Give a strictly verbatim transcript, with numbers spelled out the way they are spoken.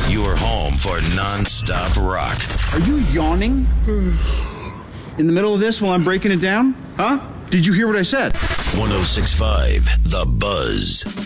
Your home for non-stop rock. Are you yawning in the middle of this while I'm breaking it down? Huh? Did you hear what I said? one oh six point five The Buzz.